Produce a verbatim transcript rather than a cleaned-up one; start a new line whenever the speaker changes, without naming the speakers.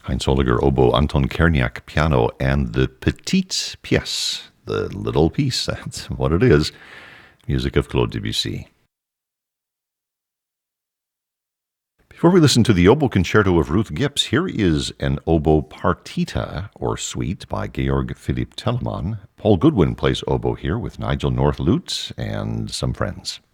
Heinz Holliger, oboe, Anton Kerniak, piano, and the Petite Pièce, the little piece, that's what it is, music of Claude Debussy. Before we listen to the oboe concerto of Ruth Gips, here is an oboe partita, or suite, by Georg Philipp Telemann. Paul Goodwin plays oboe here with Nigel North lute and some friends.